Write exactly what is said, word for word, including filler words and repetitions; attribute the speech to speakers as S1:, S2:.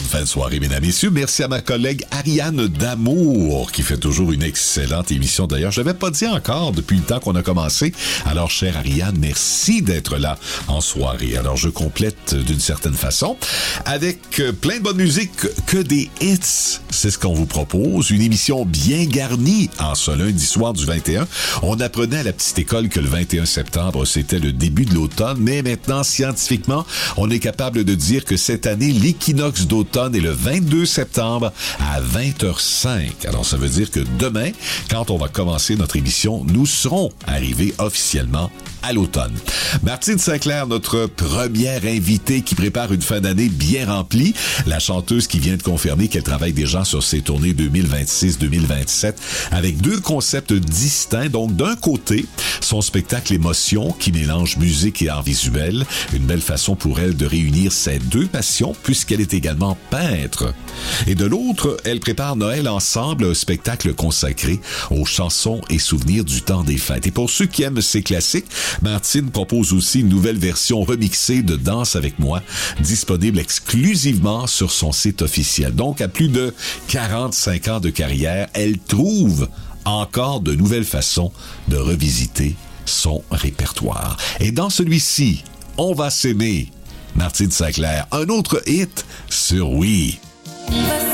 S1: bonne fin de soirée, mesdames et messieurs. Merci à ma collègue Ariane Damour, qui fait toujours une excellente émission. D'ailleurs, je l'avais pas dit encore depuis le temps qu'on a commencé. Alors, chère Ariane, merci d'être là en soirée. Alors, je complète d'une certaine façon avec plein de bonne musique, que des hits. C'est ce qu'on vous propose. Une émission bien garnie en ce lundi soir du vingt et un. On apprenait à la petite école que le vingt et un septembre, c'était le début de l'automne, mais maintenant, scientifiquement, on est capable de dire que cette année, l'équinoxe d'automne est le vingt-deux septembre à vingt heures cinq. Alors, ça veut dire que demain, quand on va commencer notre émission, nous serons arrivés officiellement à l'automne. Martine Sinclair, notre première invitée qui prépare une fin d'année bien remplie. La chanteuse qui vient de confirmer qu'elle travaille déjà sur ses tournées deux mille vingt-six deux mille vingt-sept avec deux concepts distincts. Donc, d'un côté, son spectacle Émotion qui mélange musique et art visuel. Une belle façon pour elle de réunir ses deux passions puisqu'elle est également peintre. Et de l'autre, elle prépare Noël ensemble, un spectacle consacré aux chansons et souvenirs du temps des fêtes. Et pour ceux qui aiment ces classiques, Martine propose aussi une nouvelle version remixée de Danse avec moi, disponible exclusivement sur son site officiel. Donc, à plus de quarante-cinq ans de carrière, elle trouve encore de nouvelles façons de revisiter son répertoire. Et dans celui-ci, On va s'aimer, Martine Sinclair, un autre hit sur Oui.